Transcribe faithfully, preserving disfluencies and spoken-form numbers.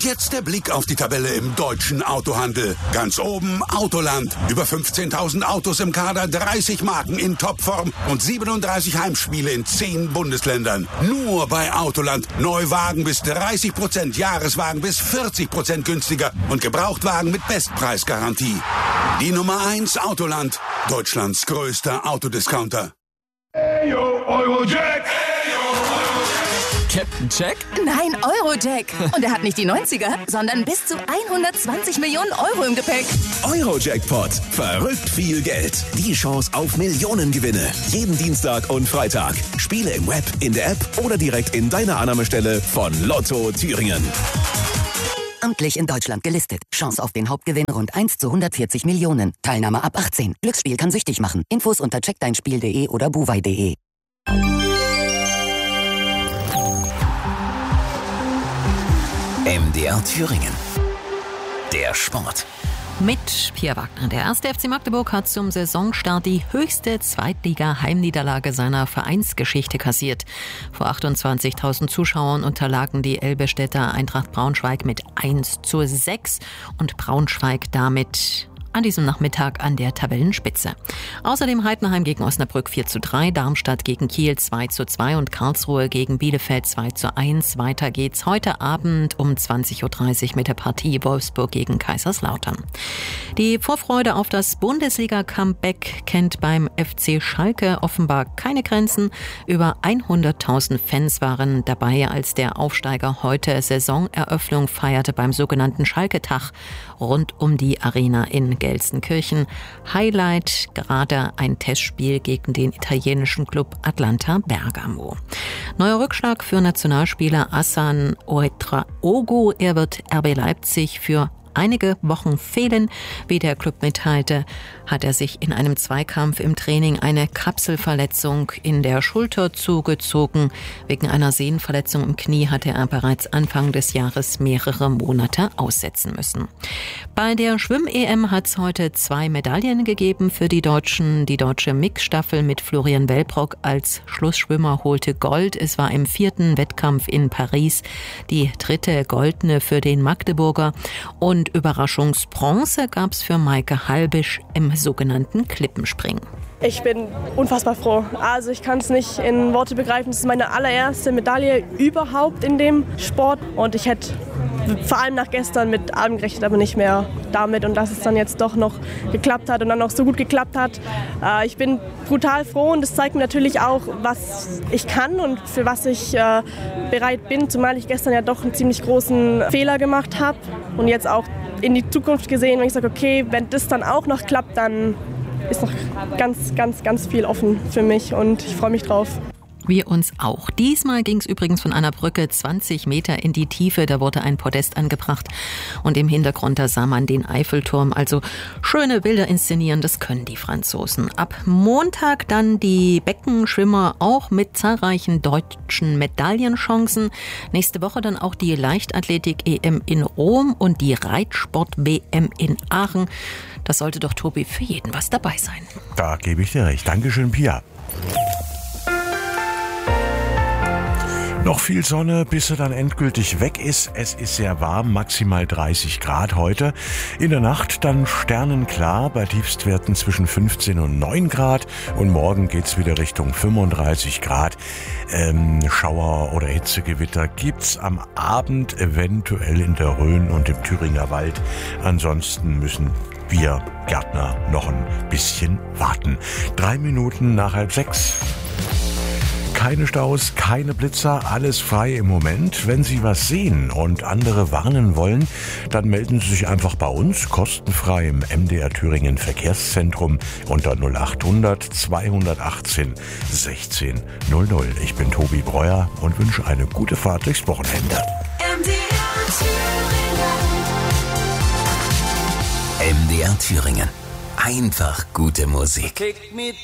Und jetzt der Blick auf die Tabelle im deutschen Autohandel. Ganz oben Autoland. Über fünfzehntausend Autos im Kader, dreißig Marken in Topform und siebenunddreißig Heimspiele in zehn Bundesländern. Nur bei Autoland. Neuwagen bis dreißig Prozent, Jahreswagen bis vierzig Prozent günstiger und Gebrauchtwagen mit Bestpreisgarantie. Die Nummer eins Autoland. Deutschlands größter Autodiscounter. Hey, yo, Eurojack! Captain Jack? Nein, Eurojack. Und er hat nicht die neunziger, sondern bis zu hundertzwanzig Millionen Euro im Gepäck. Eurojackpot. Verrückt viel Geld. Die Chance auf Millionengewinne. Jeden Dienstag und Freitag. Spiele im Web, in der App oder direkt in deiner Annahmestelle von Lotto Thüringen. Amtlich in Deutschland gelistet. Chance auf den Hauptgewinn rund eins zu hundertvierzig Millionen. Teilnahme ab achtzehn. Glücksspiel kann süchtig machen. Infos unter check dein spiel punkt de oder buwei punkt de. M D R Thüringen. Der Sport. Mit Pia Wagner. Der erste F C Magdeburg hat zum Saisonstart die höchste Zweitliga-Heimniederlage seiner Vereinsgeschichte kassiert. Vor achtundzwanzigtausend Zuschauern unterlagen die Elbestädter Eintracht Braunschweig mit eins zu sechs und Braunschweig damit an diesem Nachmittag an der Tabellenspitze. Außerdem Heidenheim gegen Osnabrück vier zu drei, Darmstadt gegen Kiel zwei zu zwei und Karlsruhe gegen Bielefeld zwei zu eins. Weiter geht's heute Abend um zwanzig Uhr dreißig mit der Partie Wolfsburg gegen Kaiserslautern. Die Vorfreude auf das Bundesliga-Comeback kennt beim F C Schalke offenbar keine Grenzen. Über hunderttausend Fans waren dabei, als der Aufsteiger heute Saisoneröffnung feierte beim sogenannten Schalke-Tag rund um die Arena in Gelsenkirchen. Highlight gerade ein Testspiel gegen den italienischen Club Atalanta Bergamo. Neuer Rückschlag für Nationalspieler Hassan Ouedraogo. Er wird R B Leipzig für einige Wochen fehlen. Wie der Club mitteilte, hat er sich in einem Zweikampf im Training eine Kapselverletzung in der Schulter zugezogen. Wegen einer Sehnenverletzung im Knie hatte er bereits Anfang des Jahres mehrere Monate aussetzen müssen. Bei der Schwimm-E M hat es heute zwei Medaillen gegeben für die Deutschen. Die deutsche Mixstaffel mit Florian Wellbrock als Schlussschwimmer holte Gold. Es war im vierten Wettkampf in Paris die dritte goldene für den Magdeburger. Und Überraschungsbronze gab es für Maike Halbisch im sogenannten Klippenspringen. Ich bin unfassbar froh. Also ich kann es nicht in Worte begreifen. Es ist meine allererste Medaille überhaupt in dem Sport. Und ich hätte vor allem nach gestern mit allem gerechnet, aber nicht mehr damit. Und dass es dann jetzt doch noch geklappt hat und dann noch so gut geklappt hat. Äh, ich bin brutal froh und das zeigt mir natürlich auch, was ich kann und für was ich äh, bereit bin. Zumal ich gestern ja doch einen ziemlich großen Fehler gemacht habe. Und jetzt auch in die Zukunft gesehen, wenn ich sage, okay, wenn das dann auch noch klappt, dann ist noch ganz, ganz, ganz viel offen für mich und ich freue mich drauf. Wir uns auch. Diesmal ging es übrigens von einer Brücke zwanzig Meter in die Tiefe. Da wurde ein Podest angebracht und im Hintergrund da sah man den Eiffelturm. Also schöne Bilder inszenieren, das können die Franzosen. Ab Montag dann die Beckenschwimmer auch mit zahlreichen deutschen Medaillenchancen. Nächste Woche dann auch die Leichtathletik-E M in Rom und die Reitsport-W M in Aachen. Das sollte doch, Tobi, für jeden was dabei sein. Da gebe ich dir recht. Dankeschön, Pia. Noch viel Sonne, bis sie dann endgültig weg ist. Es ist sehr warm, maximal dreißig Grad heute. In der Nacht dann sternenklar, bei Tiefstwerten zwischen fünfzehn und neun Grad. Und morgen geht's wieder Richtung fünfunddreißig Grad. Ähm, Schauer oder Hitzegewitter gibt's am Abend eventuell in der Rhön und im Thüringer Wald. Ansonsten müssen wir Gärtner noch ein bisschen warten. Drei Minuten nach halb sechs. Keine Staus, keine Blitzer, alles frei im Moment. Wenn Sie was sehen und andere warnen wollen, dann melden Sie sich einfach bei uns, kostenfrei im M D R Thüringen Verkehrszentrum unter null acht hundert zweihundertachtzehn sechzehn null null. Ich bin Tobi Breuer und wünsche eine gute Fahrt durchs Wochenende. M D R Thüringen. M D R Thüringen. Einfach gute Musik.